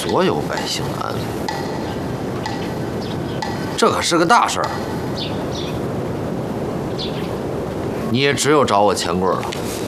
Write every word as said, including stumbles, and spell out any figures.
所有百姓的安危。这可是个大事儿，你也只有找我钱棍了。